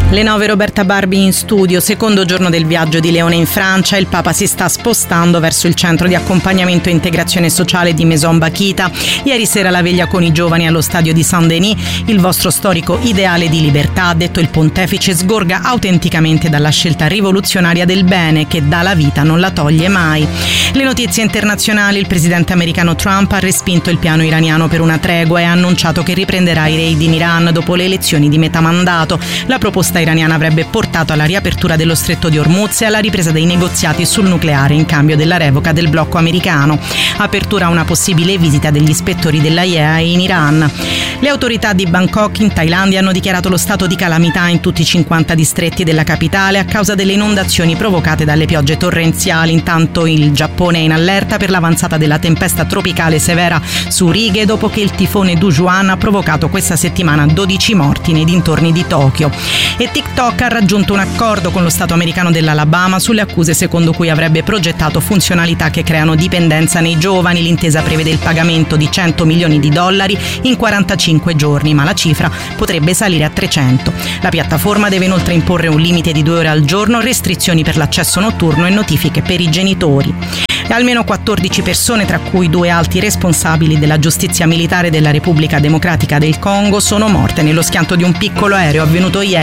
Le 9, Roberta Barbi in studio. Secondo giorno del viaggio di Leone in Francia, il Papa si sta spostando verso il centro di accompagnamento e integrazione sociale di Maison Bakhita. Ieri sera la veglia con i giovani allo stadio di Saint-Denis. Il vostro storico ideale di libertà, ha detto il pontefice, sgorga autenticamente dalla scelta rivoluzionaria del bene che dà la vita non la toglie mai. Le notizie internazionali: il presidente americano Trump ha respinto il piano iraniano per una tregua e ha annunciato che riprenderà i raid in Iran dopo le elezioni di metà mandato. La proposta iraniana avrebbe portato alla riapertura dello stretto di Hormuz e alla ripresa dei negoziati sul nucleare in cambio della revoca del blocco americano. Apertura a una possibile visita degli ispettori dell'AIEA in Iran. Le autorità di Bangkok in Thailandia hanno dichiarato lo stato di calamità in tutti i 50 distretti della capitale a causa delle inondazioni provocate dalle piogge torrenziali. Intanto il Giappone è in allerta per l'avanzata della tempesta tropicale severa su Righe dopo che il tifone Dujuan ha provocato questa settimana 12 morti nei dintorni di Tokyo. E TikTok ha raggiunto un accordo con lo Stato americano dell'Alabama sulle accuse secondo cui avrebbe progettato funzionalità che creano dipendenza nei giovani. L'intesa prevede il pagamento di $100 milioni in 45 giorni, ma la cifra potrebbe salire a 300. La piattaforma deve inoltre imporre un limite di 2 ore al giorno, restrizioni per l'accesso notturno e notifiche per i genitori. E almeno 14 persone, tra cui 2 alti responsabili della giustizia militare della Repubblica Democratica del Congo, sono morte nello schianto di un piccolo aereo avvenuto ieri